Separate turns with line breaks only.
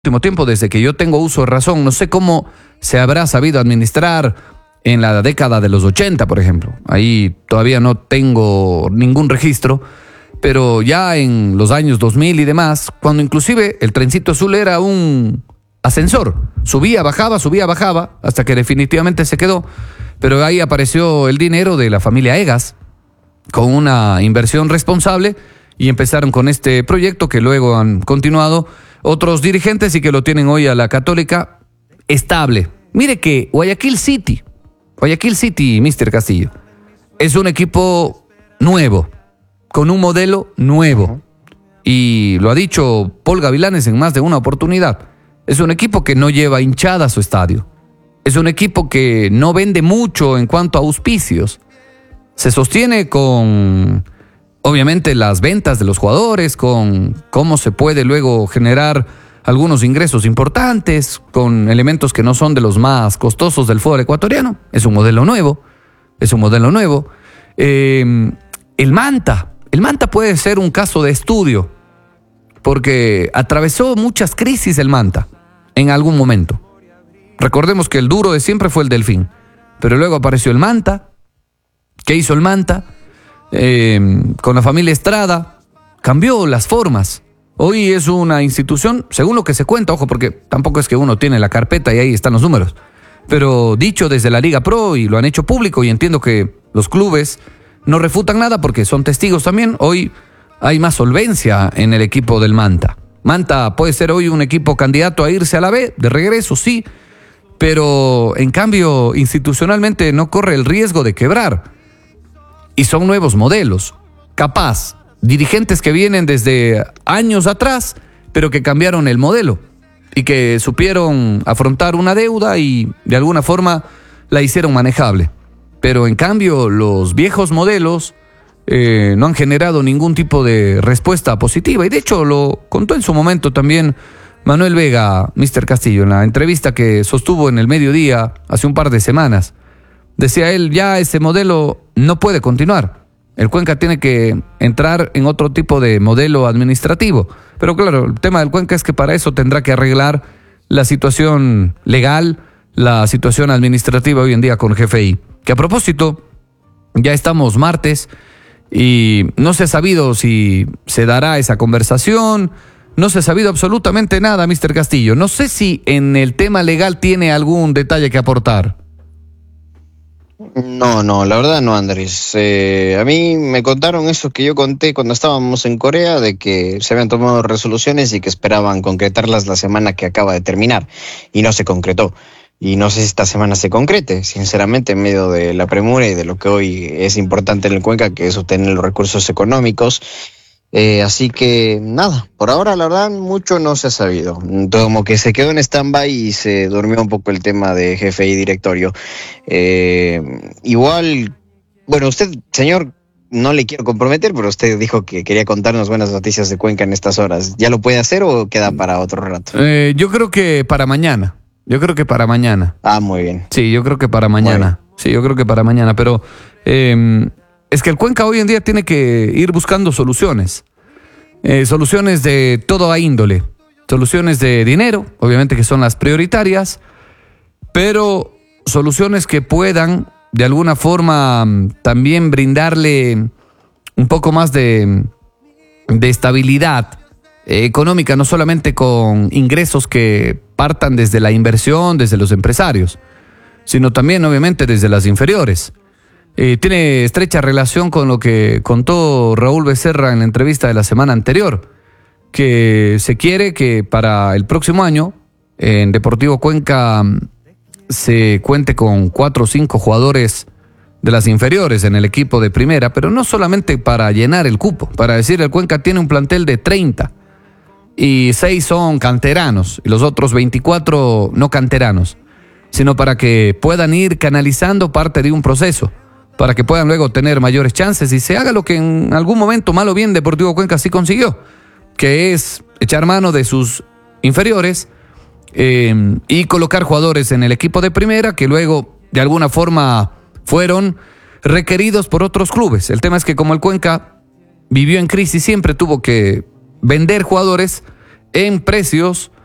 último tiempo, desde que yo tengo uso de razón, no sé cómo se habrá sabido administrar en la década de los 80, por ejemplo. Ahí todavía no tengo ningún registro, pero ya en los años 2000 y demás, cuando inclusive el trencito azul era un ascensor, subía, bajaba, hasta que definitivamente se quedó. Pero ahí apareció el dinero de la familia Egas, con una inversión responsable, y empezaron con este proyecto que luego han continuado otros dirigentes y que lo tienen hoy a la Católica estable. Mire que Guayaquil City, Mr. Castillo, es un equipo nuevo, con un modelo nuevo. Y lo ha dicho Paul Gavilanes en más de una oportunidad. Es un equipo que no lleva hinchada a su estadio. Es un equipo que no vende mucho en cuanto a auspicios. Se sostiene con, obviamente, las ventas de los jugadores, con cómo se puede luego generar algunos ingresos importantes, con elementos que no son de los más costosos del fútbol ecuatoriano. Es un modelo nuevo. El Manta puede ser un caso de estudio, porque atravesó muchas crisis el Manta en algún momento. Recordemos que el duro de siempre fue el Delfín, pero luego apareció el Manta. ¿Qué hizo el Manta? Con la familia Estrada, cambió las formas. Hoy es una institución, según lo que se cuenta, ojo, porque tampoco es que uno tiene la carpeta y ahí están los números, pero dicho desde la Liga Pro, y lo han hecho público, y entiendo que los clubes no refutan nada porque son testigos también. Hoy hay más solvencia en el equipo del Manta. Manta puede ser hoy un equipo candidato a irse a la B, de regreso, sí, pero en cambio institucionalmente no corre el riesgo de quebrar. Y son nuevos modelos, capaz, dirigentes que vienen desde años atrás, pero que cambiaron el modelo y que supieron afrontar una deuda y de alguna forma la hicieron manejable. Pero en cambio los viejos modelos no han generado ningún tipo de respuesta positiva. Y de hecho lo contó en su momento también Manuel Vega, Mr. Castillo, en la entrevista que sostuvo en El Mediodía hace un par de semanas. Decía él, ya ese modelo no puede continuar. El Cuenca tiene que entrar en otro tipo de modelo administrativo. Pero claro, el tema del Cuenca es que para eso tendrá que arreglar la situación legal, la situación administrativa hoy en día con GFI. Que a propósito, ya estamos martes y no se ha sabido si se dará esa conversación, no se ha sabido absolutamente nada, Mr. Castillo. No sé si en el tema legal tiene algún detalle que aportar.
No, la verdad no, Andrés. A mí me contaron eso que yo conté cuando estábamos en Corea, de que se habían tomado resoluciones y que esperaban concretarlas la semana que acaba de terminar, y no se concretó. Y no sé si esta semana se concrete, sinceramente, en medio de la premura y de lo que hoy es importante en el Cuenca, que es obtener los recursos económicos. Así que nada, por ahora la verdad mucho no se ha sabido. Como que se quedó en stand-by y se durmió un poco el tema de jefe y directorio. Igual, bueno, usted, señor, no le quiero comprometer, pero usted dijo que quería contarnos buenas noticias de Cuenca en estas horas. ¿Ya lo puede hacer o queda para otro rato?
Yo creo que para mañana.
Ah, muy bien.
Sí, yo creo que para mañana. Pero es que el Cuenca hoy en día tiene que ir buscando soluciones. Soluciones de toda índole. Soluciones de dinero, obviamente que son las prioritarias, pero soluciones que puedan de alguna forma también brindarle un poco más de estabilidad económica, no solamente con ingresos que partan desde la inversión, desde los empresarios, sino también obviamente desde las inferiores. Tiene estrecha relación con lo que contó Raúl Becerra en la entrevista de la semana anterior, que se quiere que para el próximo año en Deportivo Cuenca se cuente con 4 o 5 jugadores de las inferiores en el equipo de primera, pero no solamente para llenar el cupo, para decir el Cuenca tiene un plantel de 30 y 6 son canteranos y los otros 24 no canteranos, sino para que puedan ir canalizando parte de un proceso, para que puedan luego tener mayores chances y se haga lo que en algún momento, mal o bien, Deportivo Cuenca sí consiguió, que es echar mano de sus inferiores y colocar jugadores en el equipo de primera que luego de alguna forma fueron requeridos por otros clubes. El tema es que como el Cuenca vivió en crisis, siempre tuvo que vender jugadores en precios